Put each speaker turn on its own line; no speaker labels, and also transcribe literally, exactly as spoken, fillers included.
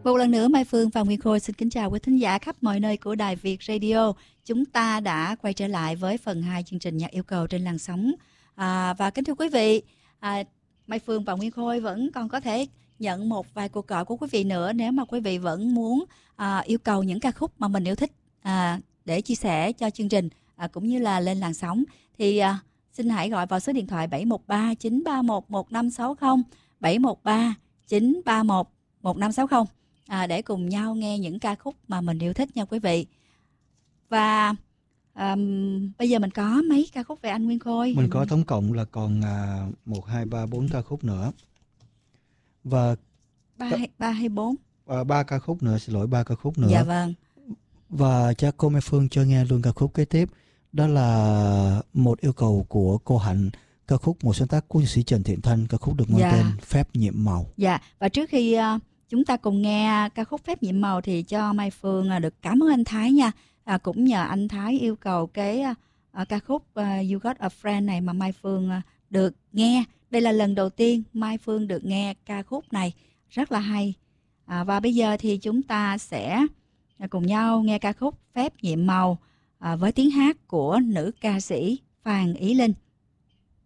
Một lần nữa Mai Phương và Nguyên Khôi xin kính chào quý thính giả khắp mọi nơi của Đài Việt Radio. Chúng ta đã quay trở lại với phần hai chương trình Nhạc Yêu Cầu trên làn sóng. À, và kính thưa quý vị, à, Mai Phương và Nguyên Khôi vẫn còn có thể nhận một vài cuộc gọi của quý vị nữa nếu mà quý vị vẫn muốn à, yêu cầu những ca khúc mà mình yêu thích à, để chia sẻ cho chương trình à, cũng như là lên làn sóng. Thì à, xin hãy gọi vào số điện thoại bảy một ba chín ba một một năm sáu không, bảy một ba chín ba một một năm sáu không. À, để cùng nhau nghe những ca khúc mà mình yêu thích nha quý vị. Và um, bây giờ mình có mấy ca khúc về anh Nguyên Khôi?
Mình có tổng cộng là còn à, một, hai, ba, bốn ca khúc nữa. Và
ba, ba hay bốn?
À, ba ca khúc nữa, xin lỗi, ba ca khúc nữa.
Dạ vâng.
Và cha cô Mai Phương cho nghe luôn ca khúc kế tiếp. Đó là một yêu cầu của cô Hạnh, ca khúc một sáng tác của nhạc sĩ Trần Thiện Thanh, ca khúc được mang
dạ.
tên Phép Nhiệm Màu.
Dạ, và trước khi uh, chúng ta cùng nghe ca khúc Phép Nhiệm Màu thì cho Mai Phương uh, được cảm ơn anh Thái nha. À, cũng nhờ anh Thái yêu cầu cái uh, ca khúc uh, You Got a Friend này mà Mai Phương uh, được nghe. Đây là lần đầu tiên Mai Phương được nghe ca khúc này, rất là hay. À, và bây giờ thì chúng ta sẽ cùng nhau nghe ca khúc Phép Nhiệm Màu à, với tiếng hát của nữ ca sĩ Phan Ý Linh.